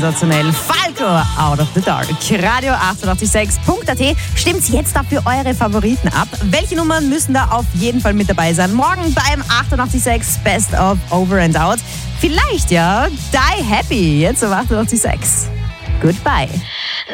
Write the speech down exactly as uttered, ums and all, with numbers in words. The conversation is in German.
sensationell. Falco, Out of the Dark. Radio achtundachtzig Komma sechs Punkt a t. Stimmt jetzt dafür eure Favoriten ab. Welche Nummern müssen da auf jeden Fall mit dabei sein? Morgen beim achtundachtzig Komma sechs Best of Over and Out. Vielleicht ja Die Happy, jetzt um achtundachtzig Komma sechs. Goodbye.